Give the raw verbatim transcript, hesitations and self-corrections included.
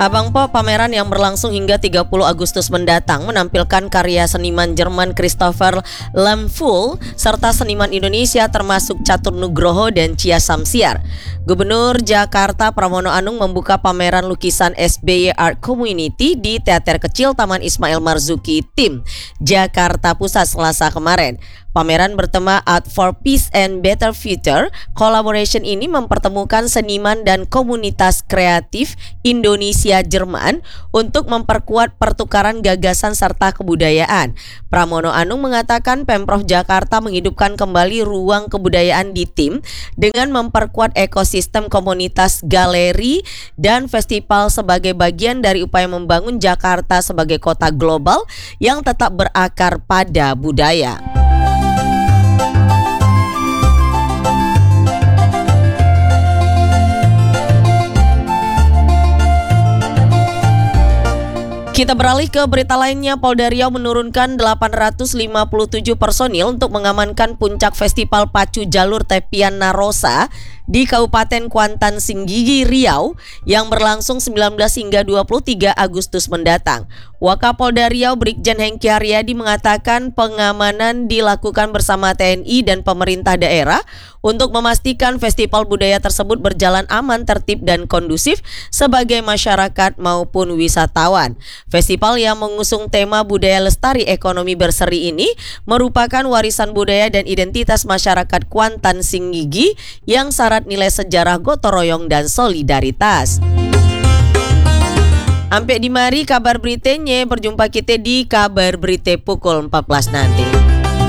Abang Po, pameran yang berlangsung hingga tiga puluh Agustus mendatang menampilkan karya seniman Jerman Christopher Lemfuhl serta seniman Indonesia termasuk Catur Nugroho dan Cia Samsiar. Gubernur Jakarta Pramono Anung membuka pameran lukisan S B Y Art Community di Teater Kecil Taman Ismail Marzuki Tim, Jakarta Pusat Selasa kemarin. Pameran bertema Art for Peace and Better Future. Collaboration ini mempertemukan seniman dan komunitas kreatif Indonesia Jerman untuk memperkuat pertukaran gagasan serta kebudayaan. Pramono Anung mengatakan Pemprov Jakarta menghidupkan kembali ruang kebudayaan di Tim dengan memperkuat ekosistem komunitas galeri dan festival sebagai bagian dari upaya membangun Jakarta sebagai kota global yang tetap berakar pada budaya. Kita beralih ke berita lainnya. Polda Riau menurunkan delapan ratus lima puluh tujuh personil untuk mengamankan puncak Festival Pacu Jalur Tepian Narosa di Kabupaten Kuantan Singgigi, Riau yang berlangsung sembilan belas hingga dua puluh tiga Agustus mendatang. Wakapolda Riau Brigjen Hengki Haryadi mengatakan pengamanan dilakukan bersama T N I dan pemerintah daerah untuk memastikan festival budaya tersebut berjalan aman, tertib dan kondusif sebagai masyarakat maupun wisatawan. Festival yang mengusung tema budaya lestari ekonomi berseri ini merupakan warisan budaya dan identitas masyarakat Kuantan Singgigi yang syarat nilai sejarah gotong royong dan solidaritas. Sampai di mari kabar beritanya, berjumpa kita di kabar berita pukul empat belas nanti.